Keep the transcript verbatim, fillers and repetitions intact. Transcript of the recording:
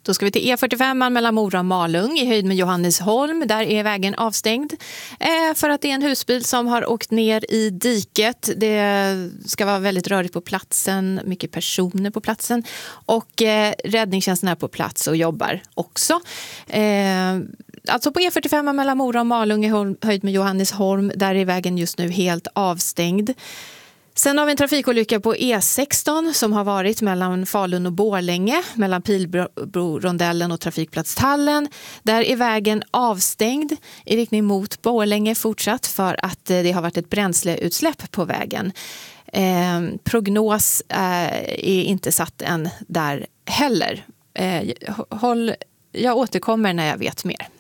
Då ska vi till E fyrtiofem mellan Mora och Malung i höjd med Johannesholm. Där är vägen avstängd eh, för att det är en husbil som har åkt ner i diket. Det ska vara väldigt rörigt på platsen, mycket personer på platsen. Och eh, räddningstjänsten är på plats och jobbar också. Eh, alltså på E fyrtiofem mellan Mora och Malung i höjd med Johannesholm. Där är vägen just nu helt avstängd. Sen har vi en trafikolycka på E sexton som har varit mellan Falun och Borlänge, mellan Pilbro-rondellen och trafikplatstallen. Där är vägen avstängd i riktning mot Borlänge fortsatt för att det har varit ett bränsleutsläpp på vägen. Eh, prognos eh, är inte satt än där heller. Eh, håll, jag återkommer när jag vet mer.